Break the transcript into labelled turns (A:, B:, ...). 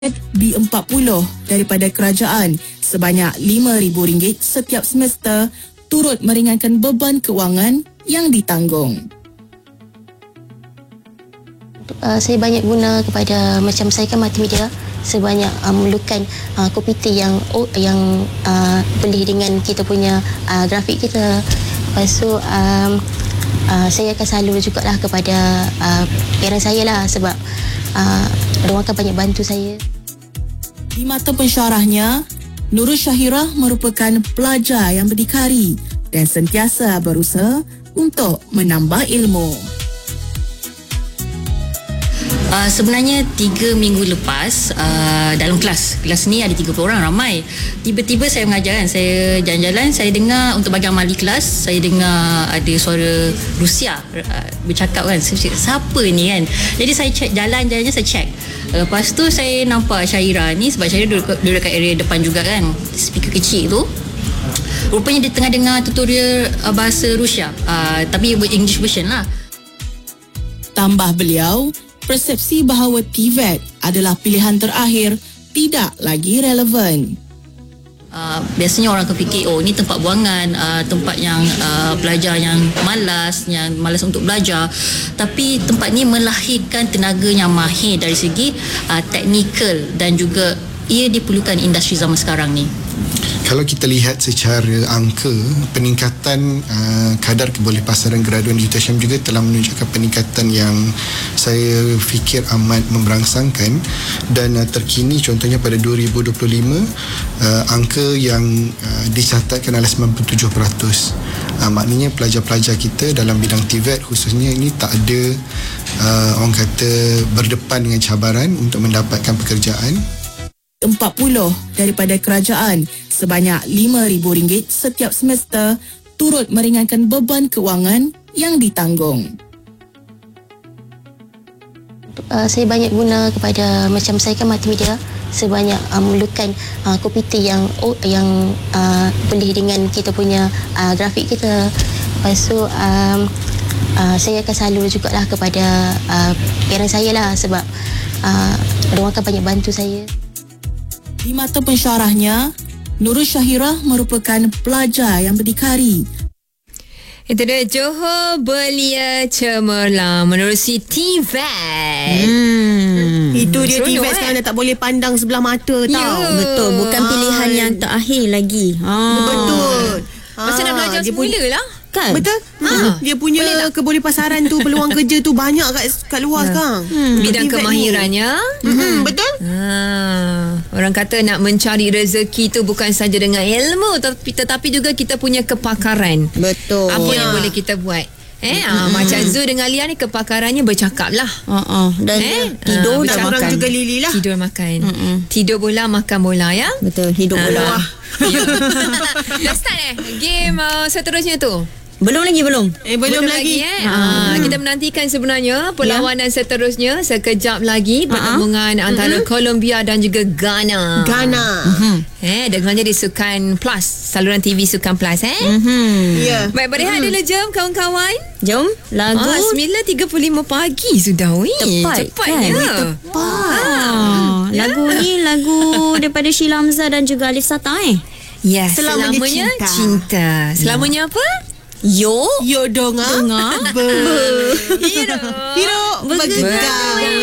A: B40 daripada kerajaan sebanyak RM5,000 setiap semester turut meringankan beban kewangan yang ditanggung.
B: Saya banyak guna kepada macam saya kan multimedia, saya banyak memerlukan komputer yang boleh dengan kita punya grafik kita. Lepas tu saya akan selalu jugalah kepada parents saya lah, sebab mereka akan banyak bantu saya.
A: Di mata pensyarahnya, Nurul Syahirah merupakan pelajar yang berdikari dan sentiasa berusaha untuk menambah ilmu.
C: Sebenarnya 3 minggu lepas dalam kelas ni ada 30 orang, ramai. Tiba-tiba saya mengajar kan, saya jalan-jalan, saya dengar untuk bagi amali kelas, saya dengar ada suara Rusia bercakap kan. Saya cakap, siapa ni kan? Jadi saya cek jalan-jalannya, saya cek. Lepas tu saya nampak Syahirah ni, sebab Syahirah duduk kat area depan juga kan, speaker kecil tu. Rupanya dia tengah dengar tutorial bahasa Rusia, tapi English version lah.
A: Tambah beliau, persepsi bahawa TVET adalah pilihan terakhir tidak lagi relevan.
C: Biasanya orang akan fikir, oh ni tempat buangan, tempat yang pelajar yang malas untuk belajar. Tapi tempat ni melahirkan tenaga yang mahir dari segi teknikal, dan juga ia diperlukan industri zaman sekarang ni.
D: Kalau kita lihat secara angka, peningkatan kadar kebolehpasaran graduan di UiTM juga telah menunjukkan peningkatan yang saya fikir amat memberangsangkan, dan terkini contohnya pada 2025 angka yang dicatatkan adalah 97%. Maknanya pelajar-pelajar kita dalam bidang TVET khususnya ini tak ada orang kata berdepan dengan cabaran untuk mendapatkan pekerjaan.
A: 40 daripada kerajaan sebanyak RM5,000 setiap semester turut meringankan beban kewangan yang ditanggung.
B: Saya banyak guna kepada macam saya kan multimedia, saya banyak memerlukan komputer yang boleh dengan kita punya grafik kita. Lepas tu saya akan selalu jugalah kepada parents saya lah, sebab mereka akan banyak bantu saya.
A: Di mata pensyarahnya, Nurul Syahirah merupakan pelajar yang berdikari.
E: Itu dia Johor Belia Cemerlang menerusi TVET.
F: Itu dia
E: Seronok,
F: TVET sekarang dah tak boleh pandang sebelah mata tau.
G: Betul, bukan pilihan yang terakhir lagi.
F: Betul.
E: Masa nak belajar semula lah.
G: Kan?
F: Betul? Dia punya kebolehpasaran tu, peluang kerja tu banyak kat luar sekarang.
E: Bidang
F: TVET
E: kemahirannya.
F: Betul?
E: Orang kata nak mencari rezeki tu bukan saja dengan ilmu, tetapi juga kita punya kepakaran.
G: Betul.
E: Apa yang boleh kita buat. Macam Zu dengan Lia ni kepakarannya bercakap lah.
G: Dan tidur dan
F: Orang
G: makan.
F: juga Lili lah.
E: Tidur makan. Tidur bola, makan bola ya.
G: Betul, hidup bola.
E: Dah start game seterusnya tu.
G: Belum lagi.
F: Belum lagi.
E: Kita menantikan sebenarnya perlawanan seterusnya sekejap lagi, pertembungan antara Colombia dan juga Ghana. Dengan jadi Sukan Plus, saluran TV Sukan Plus
F: Ya.
E: Baik, berehat dulu jom kawan-kawan.
G: Jom, lagu
E: 9.35 pagi sudah.
G: Tepat,
E: Cepatnya.
G: lagu ni lagu daripada Sheila Hamzah dan juga Alif Sata
E: Yes,
F: Selamanya
E: cinta. Selamanya apa?
G: Yo
F: Yo donga.
E: Hidup
F: Hidup bergegar.